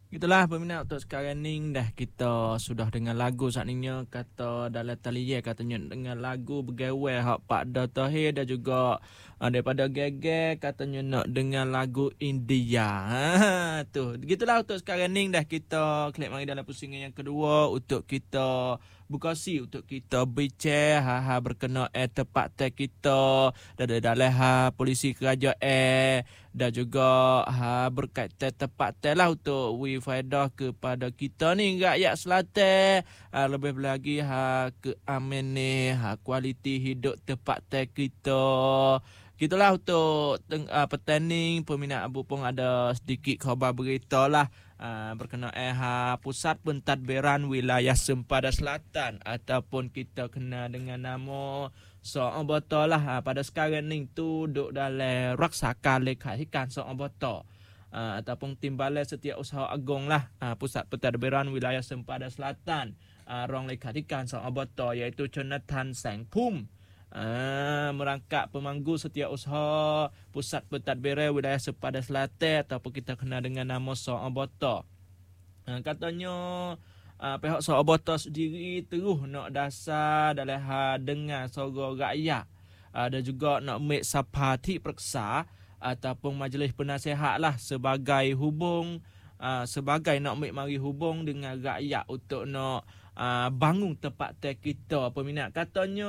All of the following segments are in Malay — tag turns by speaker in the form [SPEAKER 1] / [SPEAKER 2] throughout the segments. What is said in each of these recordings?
[SPEAKER 1] Itulah peminat untuk sekarang ni dah kita sudah dengan lagu saat ni kata dalam talian katanya dengan lagu bergawe hak Pak Dr. Dan juga daripada Geger katanya nak dengan lagu India. Tu. Gitulah untuk sekarang ni dah kita klik mari dalam pusingan yang kedua untuk kita buka si untuk kita bicara berkenaan tepat kita dari dalam polisi kerajaan dan juga berkaitan tepat lah untuk faedah kepada kita ni rakyat Selatan, lebih lagi ke amin ni kualiti hidup tepat kita. Gitulah untuk pertanding peminat Abu Pong ada sedikit khabar berita lah berkenaan pusat pentadbiran wilayah Sempadan Selatan ataupun kita kenal dengan nama seorang botol lah pada sekarang ni tu duduk dalam raksakan lekha hikan seorang botol ataupun timbalan setiausaha agung lah pusat pentadbiran wilayah Sempadan Selatan rong lekha hikan seorang botol iaitu Jonathan Sangpum merangkap pemanggu setiausaha pusat pentadbiran wilayah Sempadan Selatan ataupun kita kenal dengan nama seorang botol. Katanya pihak seorang botol sendiri terus nak dasar dalam dengar suara rakyat dan juga nak make sapati periksa ataupun majlis penasihat lah sebagai hubung sebagai nak make mari hubung dengan rakyat untuk nak bangun tempat kita peminat katanya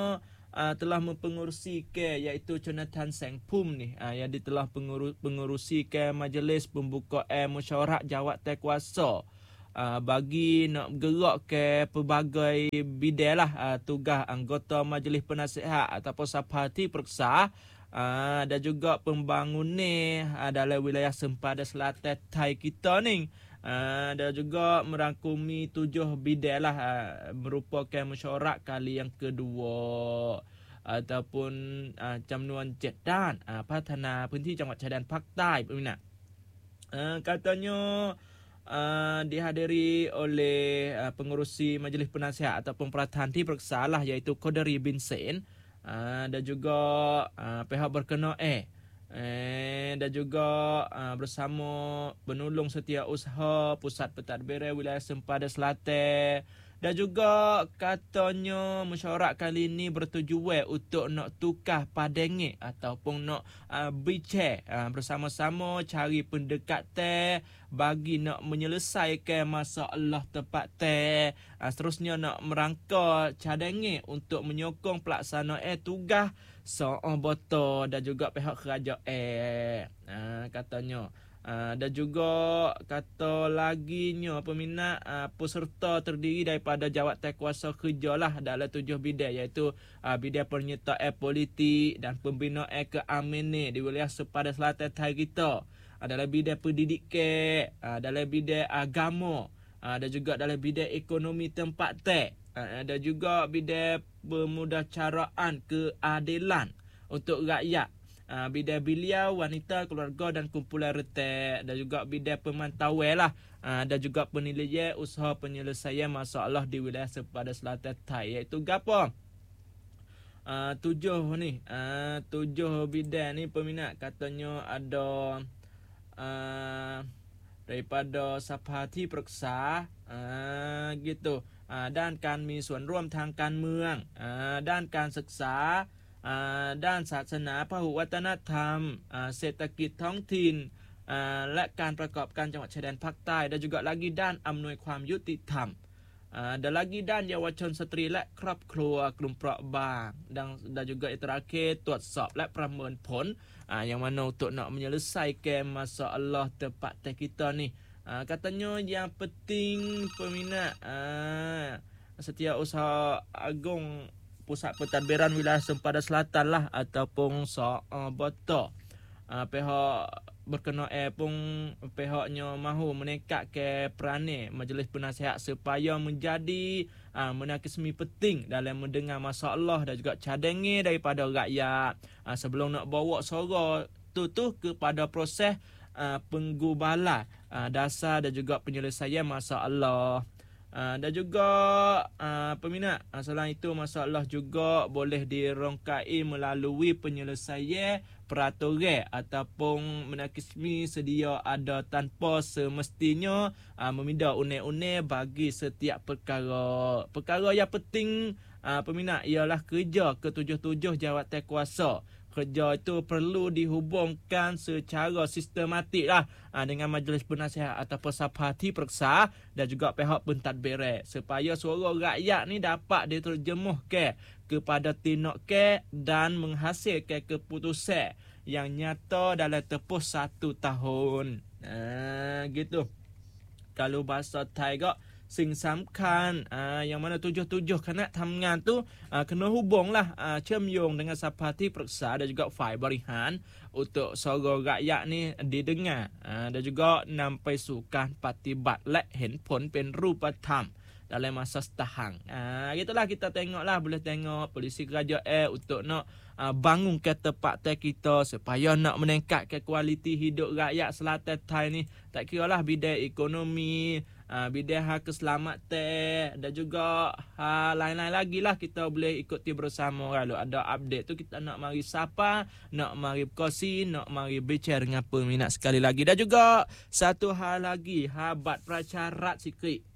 [SPEAKER 1] telah mempengurusi ke iaitu Jonathan Sangpum ni yang dia telah pengurusi ke majlis pembukaan mesyuarat jawatan kuasa bagi nak gerak ke pelbagai bidang lah tugas anggota majlis penasihat ataupun sapati periksa dan juga pembangunan dalam wilayah Sempadan Selatan Thai kita ni dan juga merangkumi 7 bidang lah merupakan mesyuarat kali yang kedua ataupun jaminan cedan pathana พื้นที่จังหวัดชายแดนภาคใต้peminat katanya dihadiri oleh pengerusi majlis penasihat ataupun Peratanti Periksa lah iaitu Qadri bin Sen dan juga pihak berkenaan dan juga bersama penolong setiausaha pusat pentadbiran wilayah Sempadan Selatan dan juga katanya mesyuarat kali ini bertujuan untuk nak tukar pandangit ataupun nak bincang bersama-sama cari pendekatan bagi nak menyelesaikan masalah tempat seterusnya nak merangka cadangan untuk menyokong pelaksanaan tugas seorang botol dan juga pihak kerajaan katanya dan juga kata laginya peminat peserta terdiri daripada jawatan kuasa kerja lah dalam 7 bidang iaitu bidang penyertaan politik dan pembinaan keamanan di wilayah Sempadan Selatan Thai kita dalam bidang pendidikan dalam bidang agama dan juga dalam bidang ekonomi tempat dan juga bidang pemudacaraan keadilan untuk rakyat bidang belia, wanita, keluarga dan kumpulan retak dan juga bidang pemantauan lah dan juga penilaian usaha penyelesaian masalah di wilayah Sempadan Selatan Thai iaitu gapo 7 ni 7 bidang ni peminat katanya ada daripada Sapati Periksa gitu danการมีส่วนร่วมทางการเมืองด้านการศึกษาด้านศาสนาพหุวัฒนธรรมเศรษฐกิจท้องถิ่นและการประกอบการจังหวัดชายแดนภาคใต้ dan juga lagi ด้านอำนวยความยุติธรรม dan lagi ด้านเยาวชนสตรีและครอบครัวกลุ่มเปราะบาง dan juga yang terakhir ตรวจสอบและประเมินผล yang mana untuk nak menyelesaikan masalah tempat kita ni katanya yang penting peminat Setiausaha Agung Pusat Pentadbiran Wilayah Sempadan Selatan lah ataupun botol pihak berkenaan pun pihaknya mahu meningkatkan peranan majlis penasihat supaya menjadi menakismi penting dalam mendengar masalah dan juga cadangan daripada rakyat sebelum nak bawa suara tu kepada proses penggubalan dasar dan juga penyelesaian masalah Dan juga peminat, selain itu masalah juga boleh dirongkai melalui penyelesaian peraturan ataupun menakismi sedia ada tanpa semestinya meminda unek-unek bagi setiap perkara. Perkara yang penting peminat ialah kerja ke-77 jawatan kuasa. Kerja itu perlu dihubungkan secara sistematik lah dengan majlis penasihat ataupun sapati periksa dan juga pihak pentadbir supaya suara rakyat ni dapat diterjemahkan kepada tindakan dan menghasilkan keputusan yang nyata dalam tempoh 1 tahun. Gitu. Kalau bahasa Thai ก็สิ่งสำคัญyang mana tujuhคณะทำงานtu kena hubunglah เชื่อมโยง dengan Sapati Periksa dan juga ฝ่ายบริหาร untuk suara rakyat ni didengar dan juga นำไปสู่การปฏิบัติและเห็นผลเป็นรูปธรรม dalam masa setahun. Gitulah kita tengoklah, boleh tengok polisi kerajaan untuk nak bangunkan tempat kita supaya nak meningkatkan kualiti hidup rakyat selatan Thai ni. Tak kiralah bidang ekonomi, bidang keselamatan dan juga lain-lain lagi lah kita boleh ikuti bersama. Kalau ada update tu kita nak mari sapa, nak mari berkongsi, nak mari bicara dengan peminat sekali lagi. Dan juga satu hal lagi, habat prasyarat sikit.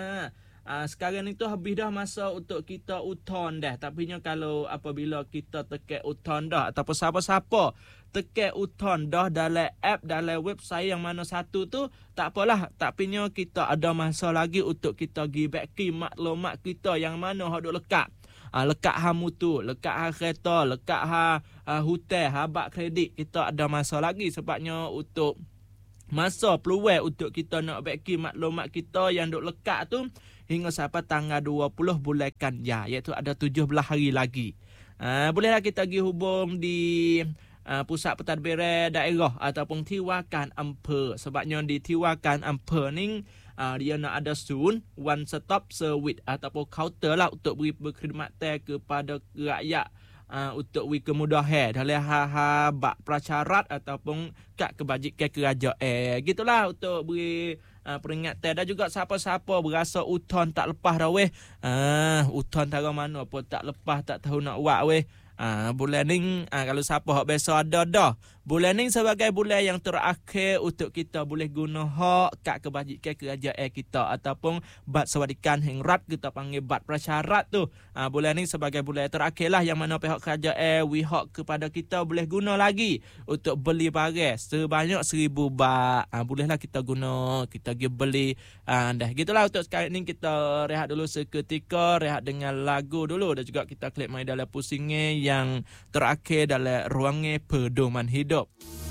[SPEAKER 1] Sekarang ni tu habis dah masa untuk kita uton dah. Tapi kalau apabila kita tekan uton dah ataupun siapa-siapa tekan uton dah dalam app, dalam website yang mana satu tu, tak apalah. Tapi kita ada masa lagi untuk kita give back maklumat kita yang mana hak duk lekat. Lekat ha mutu, lekat ha kereta, lekat ha hotel, ha bak kredit. Kita ada masa lagi sebabnya untuk masa peluang untuk kita nak baki maklumat kita yang duk lekat tu hingga sampai tanggal 20 bulan Kanjah, iaitu ada 17 hari lagi. Bolehlah kita pergi hubung di pusat pentadbiran daerah ataupun Tiwakan Amper. Sebabnya di Tiwakan Amper ni dia nak ada one stop service ataupun counter lah untuk beri perkhidmatan kepada rakyat untuk kemudahan dalam hal bak prasyarat ataupun kad kebajikan kerajaan. Gitulah untuk beri peringatan. Dan juga siapa-siapa berasa uton tak lepas dah weh. Uton taruh mana pun tak lepas, tak tahu nak buat weh. Bulan ni kalau siapa hak biasa ada dah. Bulan ni sebagai bulan yang terakhir untuk kita boleh guna hak kad kebajikan kerajaan kita ataupun bat sewadikan hingrat kita panggil bat prasyarat tu. Bulan ni sebagai bulan terakhir lah yang mana pihak kerajaan hak kepada kita boleh guna lagi untuk beli barang sebanyak 1000 bat. Bolehlah kita guna, kita pergi beli. Dah gitulah untuk sekarang ni kita rehat dulu seketika, rehat dengan lagu dulu dan juga kita klik mai dalam pusingnya yang terakhir dalam ruangnya pedoman hidup.